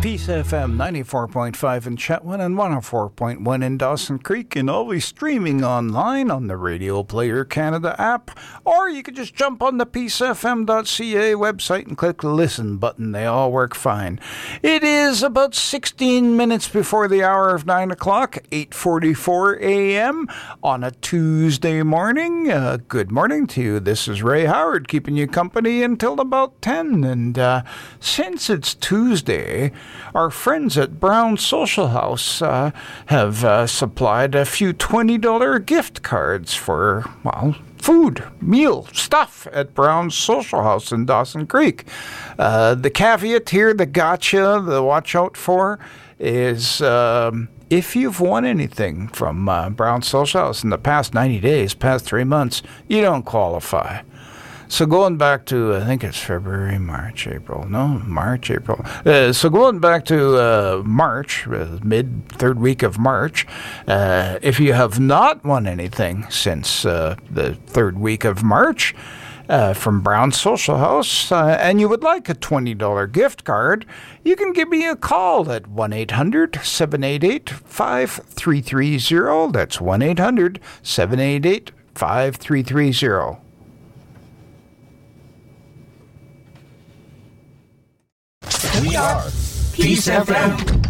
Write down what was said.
Peace FM 94.5 in Chetwynd and 104.1 in Dawson Creek, and always streaming online on the Radio Player Canada app, or you could just jump on the peacefm.ca website and click the listen button. They all work fine. It is about 16 minutes before the hour of 9 o'clock, 8:44 a.m. on a Tuesday morning. Good morning to you. This is Ray Howard keeping you company until about 10, and since it's Tuesday, our friends at Brown Social House have supplied a few $20 gift cards for, well, food, meal, stuff at Brown's Social House in Dawson Creek. The caveat here, the gotcha, the watch out for is if you've won anything from Brown's Social House in the past 90 days, past 3 months, you don't qualify. So going back to, I think it's February, March, April. So going back to March, mid-third week of March, if you have not won anything since the third week of March from Brown Social House, and you would like a $20 gift card, you can give me a call at 1-800-788-5330. That's 1-800-788-5330. We are Peace FM.